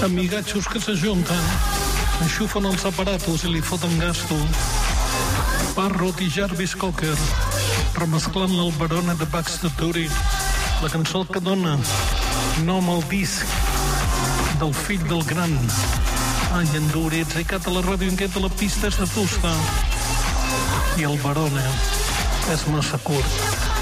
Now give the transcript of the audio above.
Amigatxos que s'ajunten, enxufen els aparatos i li foten gasto. Parrot i Jarvis Cocker, remesclant l'Alberone de Baxter Dury, la cançó que dona nom al disc del fill del gran. Ai, en Dury, ets aicat a la ràdio inquieta, la pista és de fusta. I el Barone és massa curt.